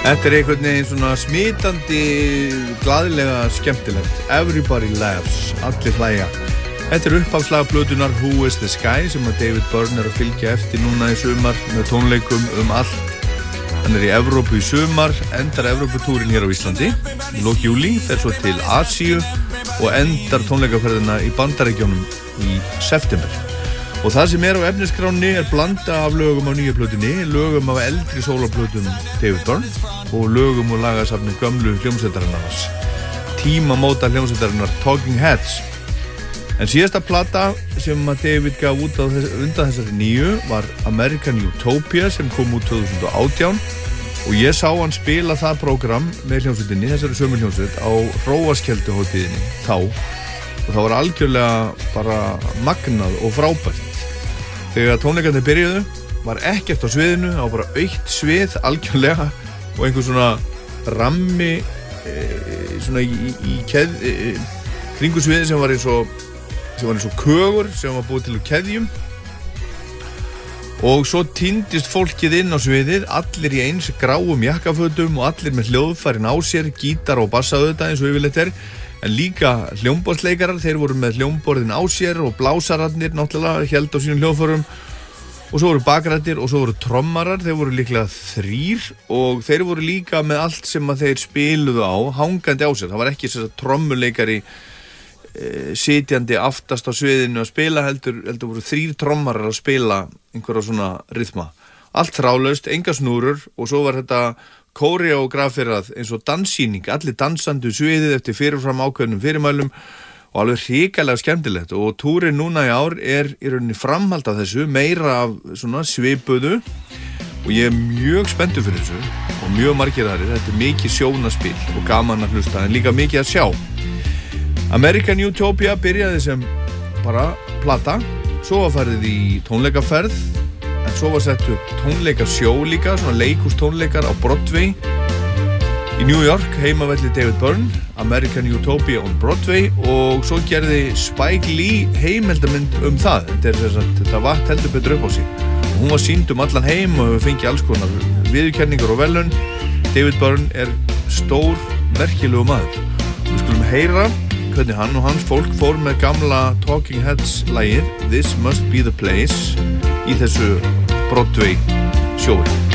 Þetta einhvern veginn svona smitandi, glaðlega skemmtilegt. Everybody laughs, allir hlæja. Þetta upphafslag plötunar Who is the Sky sem að David Byrne að fylgja eftir núna í sumar með tónleikum allt. Hann í Evrópu í sumar, endar Evróputúrin hér á Íslandi í lok júlí, fer svo til Asíu og endar tónleikaferðina í Bandaríkjunum í september. Og það sem á efniskránni blanda af lögum af nýju plötunni, lögum af eldri sólarplötum David Byrne og lögum og lagasafni gömlu hljómsveitarinnar, tímamóta hljómsveitarinnar Talking Heads. En síðasta plata sem að David gaf út undan þessari nýju var American Utopia sem kom út 2018 og ég sá hann spila það prógram með hljómsveitinni, þessari sömu hljómsveit á Hróarskelduhátíðinni þá og það var algjörlega bara magnað og frábært. Þegar tónleikarnir byrjuðu var ekkert á sviðinu, það var bara aukt svið algjörlega og einhver svona rammi svona í kringu sviði sem var eins og kögur sem var búið til úr keðjum og svo týndist fólkið inn á sviðið, allir í eins gráum jakkafötum og allir með hljóðfærin á sér, gítar og bassa auðvitað eins og yfirleitt en líka hljómborðsleikarar, þeir voru með hljómborðin á sér og blásararnir náttúrulega héldu á sínum hljóðfærum og svo voru bakrættir og svo voru trommarar, þeir voru líklega 3 og þeir voru líka með allt sem að þeir spiluðu á, hangandi á sér, það var ekki þess að trommuleikari sitjandi aftast á sviðinu að spila heldur voru 3 trommarar að spila einhverja svona rytma. Allt þrálaust, enga snúrur og svo var þetta kóreógrafirað eins og danssýning, allir dansandi sviðið eftir fyrirfram ákveðnum fyrirmælum og alveg hrikalega skemmtilegt og túrin núna í ár í rauninni framhald af þessu, meira af svona svipuðu og ég mjög spenntur fyrir þessu og mjög margir aðrir, þetta mikið sjónaspil og gaman að hlusta en líka mikið að sjá. American Utopia byrjaði sem bara plata, svo var farið í tónleikaferð, en svo var sett upp tónleikasjó líka, svona leikhústónleikar á Broadway í New York, heimavelli David Byrne, American Utopia on Broadway og svo gerði Spike Lee heimildamynd það. Þetta vatt heldur betur upp á sig. Og hún var sýnd allan heim og hefur fengið alls konar viðurkenningar og verðlaun. David Byrne stór, merkilegu maður. Við skulum heyra hvernig hann og hans fólk fór með gamla Talking Heads lagið This Must Be the Place í þessu Broadway sjói.